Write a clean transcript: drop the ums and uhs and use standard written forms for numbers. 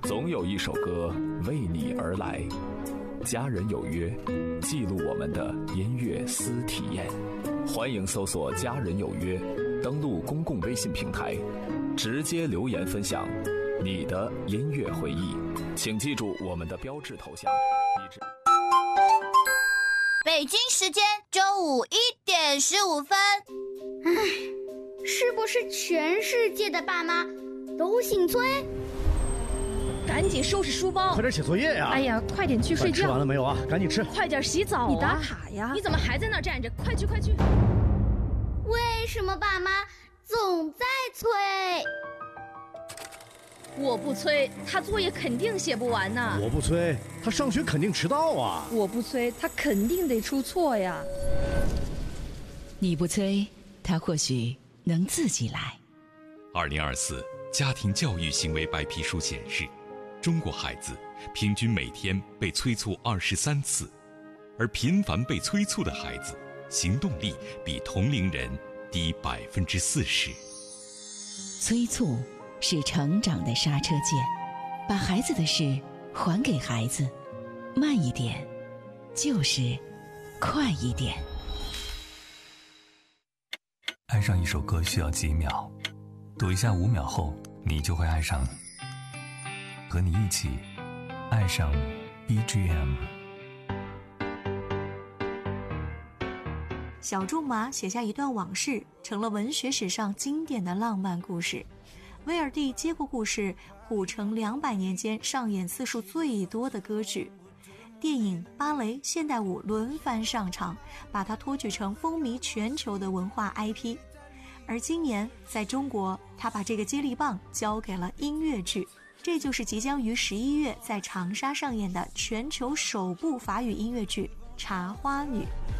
总有一首歌为你而来。家人有约，记录我们的音乐私体验。欢迎搜索家人有约，登录公共微信平台，直接留言分享你的音乐回忆。请记住我们的标志头像。 北京时间中午1点15分。 是不是全世界的爸妈都姓崔？ 赶紧收拾书包， 快点写作业呀！ 哎呀，快点去睡觉。 吃完了没有啊？赶紧吃。 快点洗澡啊！你打卡呀？你怎么还在那儿站着？快去快去！ 为什么爸妈总在催？ 我不催，他作业肯定写不完呢。 我不催，他上学肯定迟到啊。 我不催，他肯定得出错呀。 你不催，他或许能自己来。 2024家庭教育行为白皮书显示，中国孩子平均每天被催促23次，而频繁被催促的孩子，行动力比同龄人低40%。 催促是成长的刹车键，把孩子的事还给孩子，慢一点，就是快一点。 爱上一首歌需要几秒，读一下5秒后，你就会爱上。和你一起爱上 BGM。 小仲马写下一段往事，成了文学史上经典的浪漫故事。威尔第接过故事，谱成200年间上演次数最多的歌剧。电影、芭蕾、现代舞轮番上场，把它托举成风靡全球的文化 IP。而今年在中国，他把这个接力棒交给了音乐剧，这就是即将于11月在长沙上演的全球首部法语音乐剧《茶花女》。